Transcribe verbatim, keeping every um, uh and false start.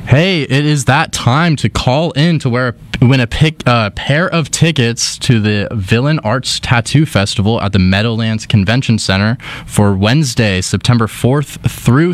Hey, it is that time to call in to wear a, win a pick, uh, pair of tickets to the Villain Arts Tattoo Festival at the Meadowlands Convention Center for Wednesday, September fourth through